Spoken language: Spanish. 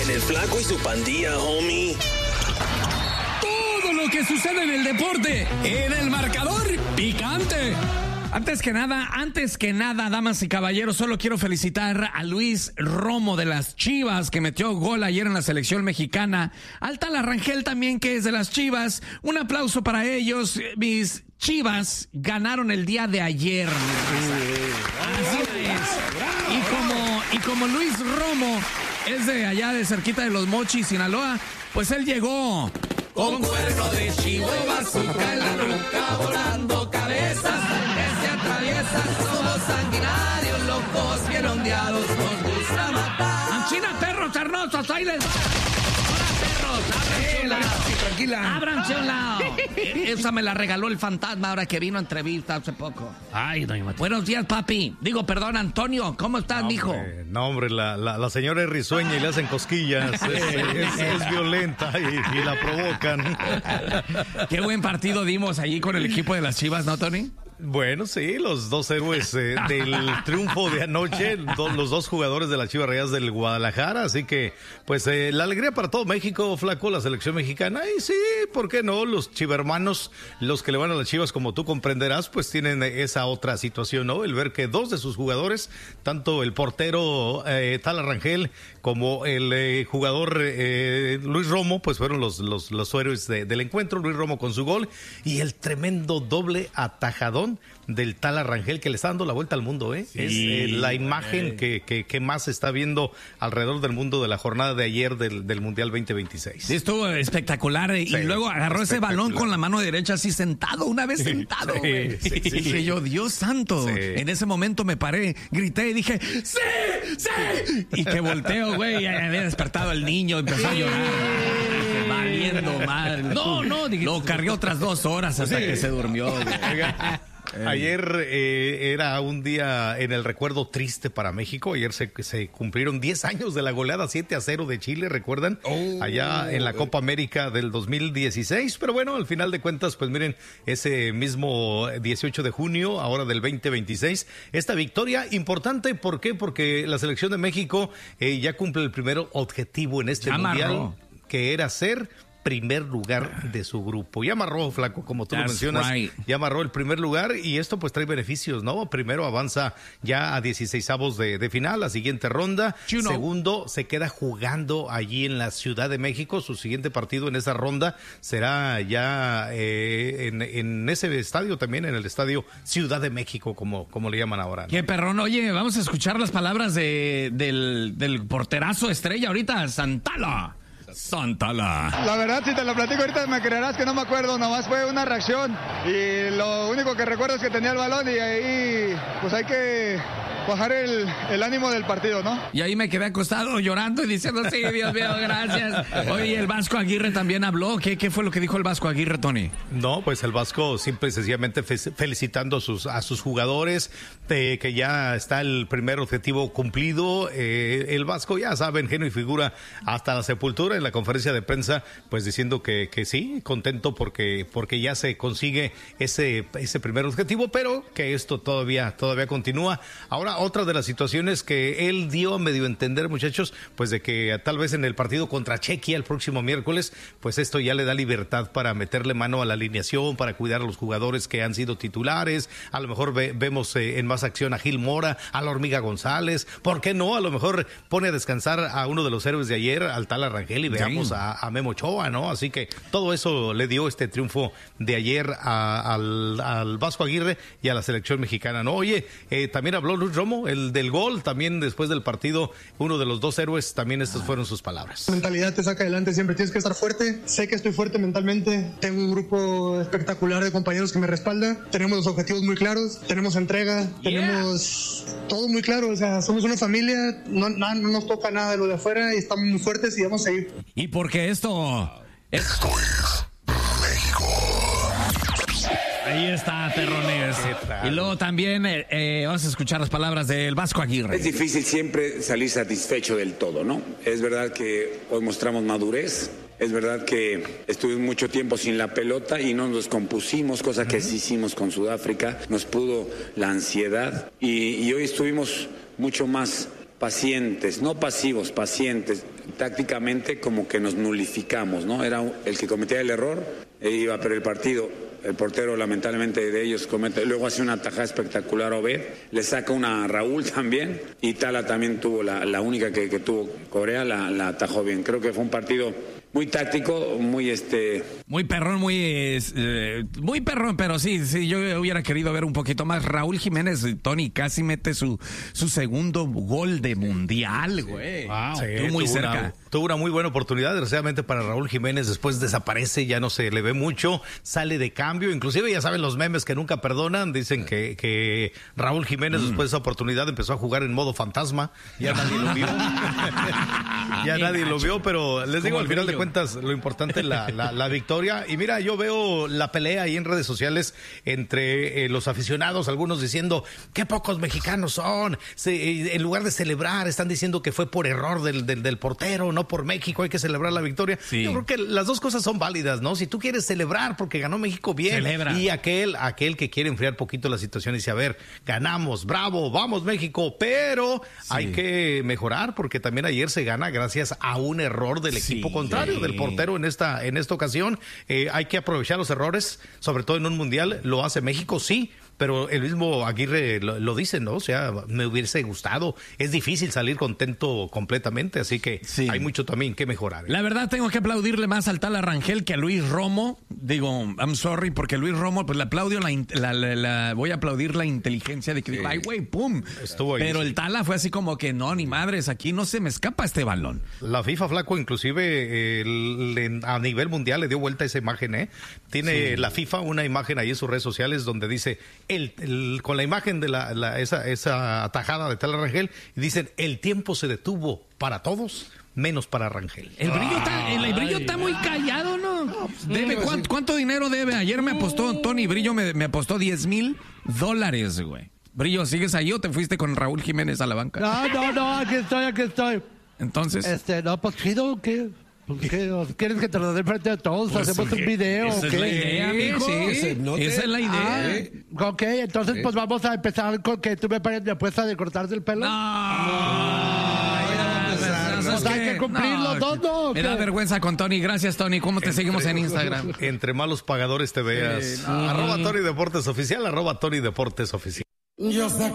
En el Flaco y su pandilla, homie. Todo lo que sucede en el deporte, en el marcador picante. Antes que nada, damas y caballeros, solo quiero felicitar a Luis Romo de las Chivas, que metió gol ayer en la selección mexicana. Al Tala Rangel también, que es de las Chivas. Un aplauso para ellos. Mis Chivas ganaron el día de ayer. Así es. Y como Luis Romo es de allá, de cerquita de Los Mochis, Sinaloa, pues él llegó con cuerno de chivo, bazooka en la nuca, volando cabezas que se atraviesan. Somos sanguinarios, locos, bien ondeados, nos gusta matar. ¡Anchina, perros sarnosos! ¡Ahí les va! ¡Hola, perros! ¡Ábranse un lado! Tranquila. ¡Ábranse un lado! Esa me la regaló el fantasma ahora que vino a entrevista hace poco. Ay, doña Matilde. Buenos días, papi. Perdón, Antonio. ¿Cómo estás, mijo? No, hombre, la señora es risueña y le hacen cosquillas. Es violenta y la provocan. Qué buen partido dimos allí con el equipo de las Chivas, ¿no, Tony? Bueno, sí, los dos héroes del triunfo de anoche, los dos jugadores de las Chivas Rayadas del Guadalajara, así que, pues, la alegría para todo México, Flaco, la selección mexicana, y sí, ¿por qué no? Los chivermanos, los que le van a las Chivas, como tú comprenderás, pues tienen esa otra situación, ¿no? El ver que dos de sus jugadores, tanto el portero Tala Rangel como el jugador Luis Romo, pues fueron los héroes del encuentro. Luis Romo con su gol y el tremendo doble atajadón del Tala Rangel, que le está dando la vuelta al mundo, ¿eh? Sí, es la imagen que más se está viendo alrededor del mundo de la jornada de ayer del Mundial 2026. Sí, estuvo espectacular, y luego agarró ese balón con la mano derecha así sentado, una vez sentado, güey. Sí, dije yo, Dios santo. Sí. En ese momento me paré, grité y dije, ¡sí! ¡Sí! Y que volteo, güey, había despertado el niño, empezó a llorar. Valiendo madre. No, dije, lo cargué otras 2 horas hasta que se durmió, güey. Ayer era un día en el recuerdo triste para México. Ayer se cumplieron 10 años de la goleada 7-0 de Chile, ¿recuerdan? Allá en la Copa América del 2016. Pero bueno, al final de cuentas, pues miren, ese mismo 18 de junio, ahora del 2026, esta victoria importante. ¿Por qué? Porque la selección de México ya cumple el primer objetivo en este mundial, que era ser primer lugar de su grupo. Ya amarró, Flaco, como tú lo mencionas, ya amarró el primer lugar, y esto pues trae beneficios, ¿no? Primero avanza ya a 16avos de final, la siguiente ronda. Segundo, se queda jugando allí en la Ciudad de México. Su siguiente partido en esa ronda será ya en ese estadio también, en el estadio Ciudad de México, como le llaman ahora, ¿no? Qué perrón. Oye, vamos a escuchar las palabras del porterazo estrella ahorita, Santala. La verdad, si te lo platico ahorita me creerás que no me acuerdo, nomás fue una reacción y lo único que recuerdo es que tenía el balón, y ahí pues hay que bajar el ánimo del partido, ¿no? Y ahí me quedé acostado llorando y diciendo, sí, Dios mío, gracias. Oye, el Vasco Aguirre también habló. ¿Qué fue lo que dijo el Vasco Aguirre, Tony? No, pues el Vasco simple y sencillamente felicitando a sus jugadores, que ya está el primer objetivo cumplido. El Vasco, ya saben, genio y figura hasta la sepultura, en la conferencia de prensa, pues diciendo que sí, contento porque ya se consigue ese primer objetivo, pero que esto todavía continúa. Ahora, otra de las situaciones que él dio a medio entender, muchachos, pues de que tal vez en el partido contra Chequia el próximo miércoles, pues esto ya le da libertad para meterle mano a la alineación, para cuidar a los jugadores que han sido titulares. A lo mejor vemos en más acción a Gil Mora, a la Hormiga González. ¿Por qué no? A lo mejor pone a descansar a uno de los héroes de ayer, al Tala Rangel, y veamos a Memo Ochoa, ¿no? Así que todo eso le dio este triunfo de ayer al Vasco Aguirre y a la selección mexicana, ¿no? Oye, también habló Luis Romo, el del gol, también después del partido, uno de los dos héroes, también estas fueron sus palabras. Mentalidad te saca adelante, siempre tienes que estar fuerte. Sé que estoy fuerte mentalmente, tengo un grupo espectacular de compañeros que me respalda, tenemos los objetivos muy claros, tenemos entrega, tenemos todo muy claro, o sea, somos una familia, no nos toca nada de lo de afuera y estamos muy fuertes y vamos a seguir. Y porque esto es México. Ahí está, perrones. Y luego también vamos a escuchar las palabras del Vasco Aguirre. Es difícil siempre salir satisfecho del todo, ¿no? Es verdad que hoy mostramos madurez. Es verdad que estuvimos mucho tiempo sin la pelota y no nos descompusimos, cosa que sí hicimos con Sudáfrica. Nos pudo la ansiedad y hoy estuvimos mucho más pacientes, no pasivos, pacientes. Tácticamente como que nos nulificamos, ¿no? Era el que cometía el error e iba a perder el partido. El portero lamentablemente de ellos comete, luego hace una tajada espectacular Obed, le saca una a Raúl también, y Tala también tuvo la única que tuvo Corea, la atajó bien. Creo que fue un partido muy táctico, muy muy perrón, muy perrón, pero sí, yo hubiera querido ver un poquito más. Raúl Jiménez, Tony, casi mete su segundo gol de mundial, güey. Wow. Sí, estuvo muy cerca. Tuvo una muy buena oportunidad, desgraciadamente para Raúl Jiménez, después desaparece, ya no se le ve mucho, sale de cambio, inclusive ya saben los memes que nunca perdonan, dicen que Raúl Jiménez después de esa oportunidad empezó a jugar en modo fantasma, ya nadie lo vio, ya nadie lo vio, pero les digo, al final de cuentas, lo importante es la victoria. Y mira, yo veo la pelea ahí en redes sociales entre los aficionados, algunos diciendo qué pocos mexicanos son, en lugar de celebrar, están diciendo que fue por error del portero, no por México, hay que celebrar la victoria. Sí. Yo creo que las dos cosas son válidas, ¿no? Si tú quieres celebrar porque ganó México, bien. Celebra. Y aquel que quiere enfriar poquito la situación y dice, a ver, ganamos, bravo, vamos México, pero hay que mejorar porque también ayer se gana gracias a un error del equipo contrario, del portero en esta ocasión. Hay que aprovechar los errores, sobre todo en un mundial. Lo hace México, sí, pero el mismo Aguirre lo dice, ¿no? O sea, me hubiese gustado. Es difícil salir contento completamente, así que hay mucho también que mejorar. La verdad, tengo que aplaudirle más al Tala Rangel que a Luis Romo. Digo, I'm sorry, porque Luis Romo, pues le aplaudio voy a aplaudir la inteligencia de que dijo, ay, güey, pum. Estuvo ahí. Pero el Tala fue así como que, no, ni madres, aquí no se me escapa este balón. La FIFA, Flaco, inclusive a nivel mundial le dio vuelta esa imagen, Tiene la FIFA una imagen ahí en sus redes sociales donde dice con la imagen de esa atajada de Tala Rangel, y dicen, el tiempo se detuvo para todos, menos para Rangel. El brillo está muy callado, ¿no? Debe, ¿cuánto dinero debe? Ayer me apostó, Tony Brillo me apostó $10,000, güey. Brillo, ¿sigues ahí o te fuiste con Raúl Jiménez a la banca? No, aquí estoy. Entonces. No, pues chido, ¿qué? ¿Quieres que te lo dé frente a todos? Pues ¿hacemos un video? Esa es la idea, amigo. Sí, esa es la idea. Ok, entonces pues vamos a empezar con que tú me pagues mi apuesta de cortarte el pelo. Pues hay que cumplir los dos, ¿no? Me da vergüenza con Tony. Gracias, Tony. ¿Cómo te seguimos en Instagram? Entre malos pagadores te veas. @Tony Deportes Oficial, @Tony Deportes Oficial. Yo sé